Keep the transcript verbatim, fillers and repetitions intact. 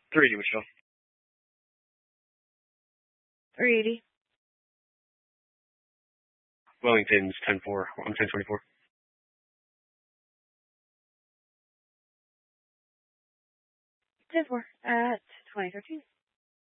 three eighty Wichita. three eighty. Wellington's ten four. I'm ten twenty-four. ten four at twenty thirteen.